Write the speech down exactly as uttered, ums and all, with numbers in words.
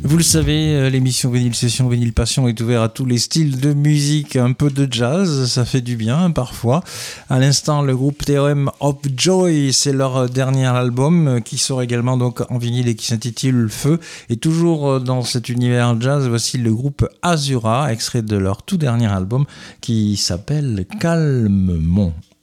Vous le savez, l'émission Vinyl Session, Vinyl Passion est ouverte à tous les styles de musique, un peu de jazz, ça fait du bien parfois. À l'instant, le groupe Theorem of Joy, c'est leur dernier album qui sort également donc en vinyle et qui s'intitule Feu. Et toujours dans cet univers jazz, voici le groupe Azura, extrait de leur tout dernier album qui s'appelle Calmement.